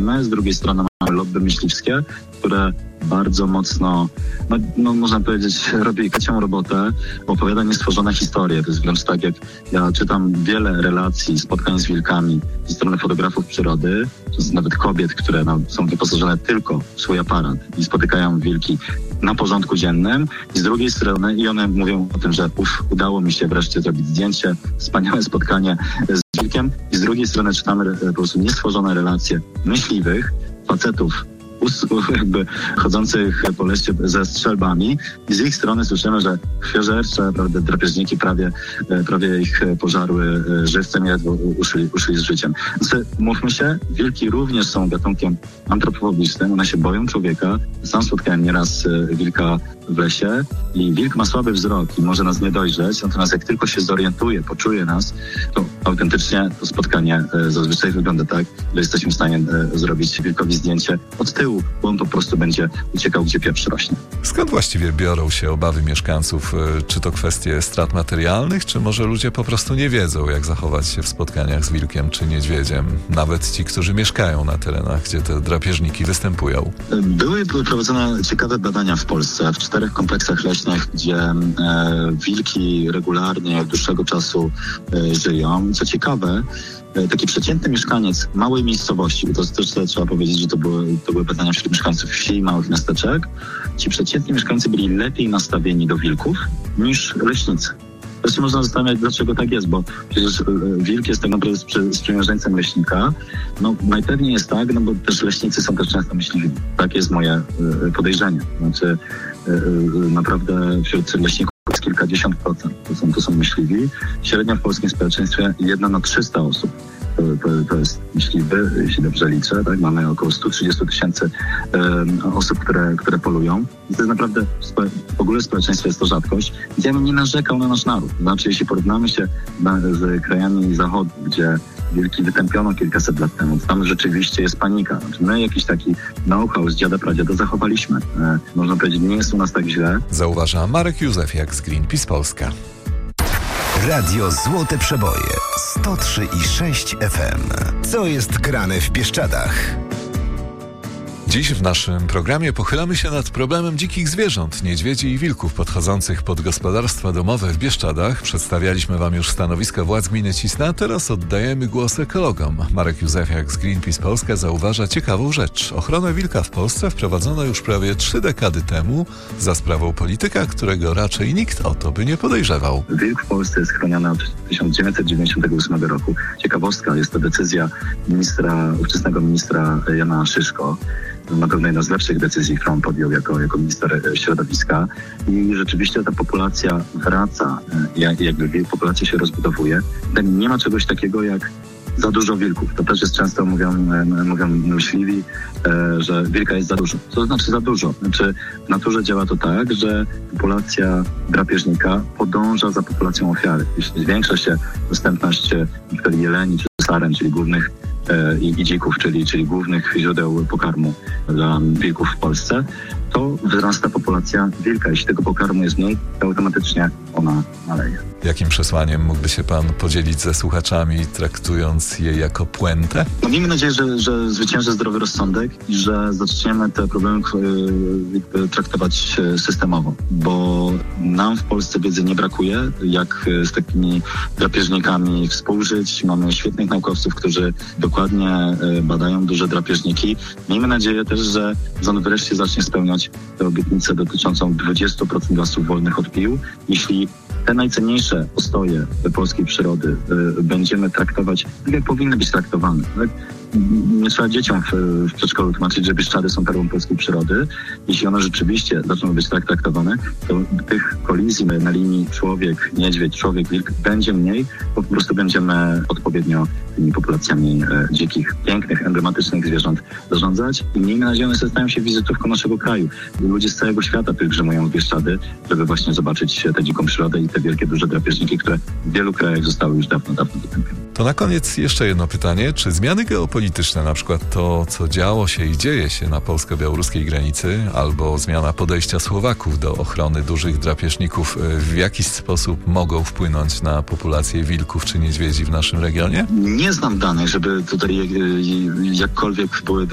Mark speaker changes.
Speaker 1: z drugiej strony mamy lobby myśliwskie, które bardzo mocno, można powiedzieć, robi kocią robotę, opowiada niestworzone historie. To jest wręcz tak, jak ja czytam wiele relacji, spotkań z wilkami ze strony fotografów przyrody, nawet kobiet, które są wyposażone tylko w swój aparat i spotykają wilki na porządku dziennym. I z drugiej strony, i one mówią o tym, że udało mi się wreszcie zrobić zdjęcie, wspaniałe spotkanie z wilkiem. I z drugiej strony czytamy po prostu niestworzone relacje myśliwych, facetów, jakby chodzących po lesie ze strzelbami i z ich strony słyszymy, że krwiożercze, prawda, drapieżniki prawie ich pożarły żywcem i ledwo uszli z życiem. Znaczy, mówmy się, wilki również są gatunkiem antropofobicznym, one się boją człowieka. Sam spotkałem nieraz wilka w lesie i wilk ma słaby wzrok i może nas nie dojrzeć, natomiast jak tylko się zorientuje, poczuje nas, to autentycznie to spotkanie zazwyczaj wygląda tak, że jesteśmy w stanie zrobić wilkowi zdjęcie od tyłu, bo on po prostu będzie uciekał, gdzie pieprz rośnie.
Speaker 2: Skąd właściwie biorą się obawy mieszkańców? Czy to kwestie strat materialnych, czy może ludzie po prostu nie wiedzą, jak zachować się w spotkaniach z wilkiem czy niedźwiedziem? Nawet ci, którzy mieszkają na terenach, gdzie te drapieżniki występują.
Speaker 1: Były prowadzone ciekawe badania w Polsce, w 4 kompleksach leśnych, gdzie wilki regularnie od dłuższego czasu żyją. Co ciekawe, taki przeciętny mieszkaniec małej miejscowości, to też trzeba powiedzieć, że to były badania wśród mieszkańców wsi i małych miasteczek, ci przeciętni mieszkańcy byli lepiej nastawieni do wilków niż leśnicy. Wreszcie można zastanawiać, dlaczego tak jest, bo przecież wilk jest tak naprawdę sprzymierzeńcem leśnika. Najpewniej jest tak, bo też leśnicy są też często myśliwi. Tak jest moje podejrzenie. Znaczy, naprawdę wśród leśników jest kilkadziesiąt procent to są myśliwi. Średnio w polskim społeczeństwie 1 na 300 osób to jest myśliwy, jeśli dobrze liczę. Tak? Mamy około 130 000 osób, które polują. I to jest naprawdę, w ogóle w społeczeństwie jest to rzadkość. Ja bym nie narzekał na nasz naród. Znaczy, jeśli porównamy się z krajami zachodu, gdzie wilki wytępiono kilkaset lat temu, tam rzeczywiście jest panika. Znaczy, my jakiś taki know-how z dziada pradziada zachowaliśmy. Można powiedzieć, nie jest u nas tak źle.
Speaker 2: Zauważa Marek Józefiak z Greenpeace Polska.
Speaker 3: Radio Złote Przeboje 103,6 FM. Co jest grane w Bieszczadach?
Speaker 2: Dziś w naszym programie pochylamy się nad problemem dzikich zwierząt, niedźwiedzi i wilków podchodzących pod gospodarstwa domowe w Bieszczadach. Przedstawialiśmy wam już stanowiska władz gminy Cisna, teraz oddajemy głos ekologom. Marek Józefiak z Greenpeace Polska zauważa ciekawą rzecz. Ochronę wilka w Polsce wprowadzono już prawie 3 dekady temu za sprawą polityka, którego raczej nikt o to by nie podejrzewał.
Speaker 1: Wilk w Polsce jest chroniony od 1998 roku. Ciekawostka, jest to decyzja ówczesnego ministra Jana Szyszko. Na pewno jedna z lepszych decyzji, którą podjął jako minister środowiska. I rzeczywiście ta populacja wraca, jakby populacja się rozbudowuje. Nie ma czegoś takiego jak za dużo wilków. To też jest często mówią myśliwi, że wilka jest za dużo. Co to znaczy za dużo? Znaczy w naturze działa to tak, że populacja drapieżnika podąża za populacją ofiary. Jeśli zwiększa się dostępność np. jeleni czy saren, czyli głównych i dzików, czyli głównych źródeł pokarmu dla wilków w Polsce, to wzrasta populacja wilka. Jeśli tego pokarmu jest mniej, to automatycznie ona maleje.
Speaker 2: Jakim przesłaniem mógłby się pan podzielić ze słuchaczami, traktując je jako puentę?
Speaker 1: Miejmy nadzieję, że zwycięży zdrowy rozsądek i że zaczniemy te problemy traktować systemowo, bo nam w Polsce wiedzy nie brakuje, jak z takimi drapieżnikami współżyć. Mamy świetnych naukowców, którzy dokładnie badają duże drapieżniki. Miejmy nadzieję też, że rząd wreszcie zacznie spełniać tę obietnicę dotyczącą 20% lasów wolnych od pił. Jeśli te najcenniejsze ostoje polskiej przyrody będziemy traktować tak, jak powinny być traktowane. Tak? Nie trzeba dzieciom w przedszkolu tłumaczyć, że Bieszczady są perłą polskiej przyrody. Jeśli one rzeczywiście zaczną być tak traktowane, to tych kolizji na linii człowiek-niedźwiedź, człowiek-wilk będzie mniej, bo po prostu będziemy odpowiednio tymi populacjami dzikich, pięknych, emblematycznych zwierząt zarządzać i miejmy nadzieję, że stają się wizytówką naszego kraju. Ludzie z całego świata pielgrzymują w Bieszczady, żeby właśnie zobaczyć tę dziką przyrodę i te wielkie, duże drapieżniki, które w wielu krajach zostały już dawno wytępione.
Speaker 2: To na koniec jeszcze jedno pytanie. Czy zmiany geopolityczne, na przykład to, co działo się i dzieje się na polsko-białoruskiej granicy, albo zmiana podejścia Słowaków do ochrony dużych drapieżników, w jakiś sposób mogą wpłynąć na populację wilków czy niedźwiedzi w naszym regionie?
Speaker 1: Nie znam danych, żeby tutaj jakkolwiek były